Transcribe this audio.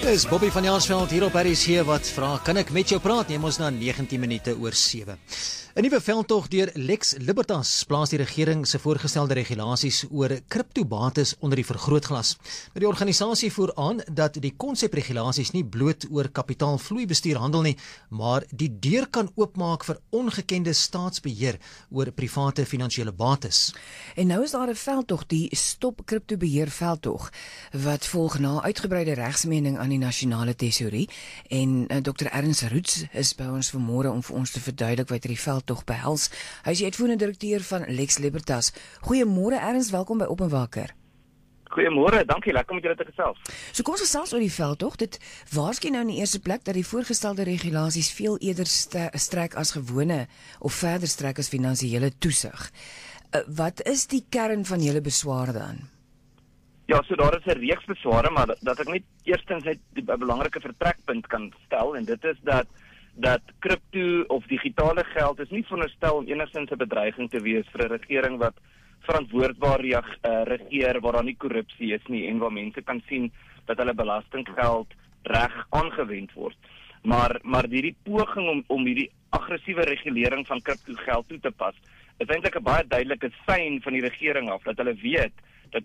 Dis Bobby van Jaarsveld hier op RSG wat vra, kan ek met jou praat? Neem ons na 19 minute oor 7. 'n Nuwe veldtog deur Lex Libertas plaas die regering se voorgestelde regulasies oor kriptobates onder die vergrootglas. Die organisasie voer aan dat die konsepregulasies nie bloot oor kapitaalvloeibestuur handel nie, maar die deur kan oopmaak vir ongekende staatsbeheer oor private finansiële bates. En nou is daar 'n veldtog, die Stop Kriptobeheer veldtog, wat volg na uitgebreide regsmening aan die nasionale tesourie. En Dr. Ernst Roots is by ons vanmôre om vir ons te verduidelik wat hierdie veldtog behels. Hy is die uitvoerende direkteur van Lex Libertas. Goeiemôre Ernst, welkom by Op en Wakker. Goeiemôre, dankie, lekker om julle te gesels. So kom ons gesels oor die veldtog. Dit waarskynlik nou in die eerste plek dat die voorgestelde regulasies veel eerder strek as gewone of verder strek as finansiële toesig. Wat is die kern van julle beswaar dan? Ja, so daar is 'n reeks besware, maar dat ek net eerstens net 'n belangrike vertrekpunt kan stel, en dit is dat kripto of digitale geld is nie veronderstel om enigstens 'n bedreiging te wees vir 'n regering wat verantwoordbaar regeer, waar daar nie korrupsie is nie en waar mense kan sien dat hulle belastinggeld reg aangewend word. Maar hierdie poging om hierdie aggressiewe regulering van kripto geld toe te pas, is eintlik 'n baie duidelike sein van die regering af dat hulle weet